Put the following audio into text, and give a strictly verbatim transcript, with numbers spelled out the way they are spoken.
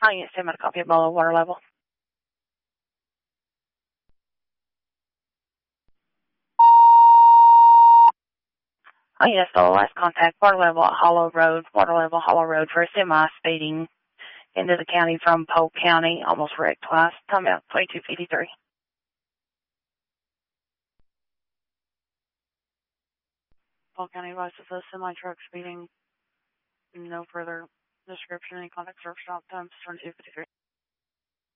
I need to send out a copy of below water level. Oh yes, the last contact, water level at Hollow Road, water level Hollow Road for a semi speeding into the county from Polk County, almost wrecked twice. Time out twenty-two fifty-three. Polk County advises a semi truck speeding. No further description. Any contact service stop times twenty-two fifty-three.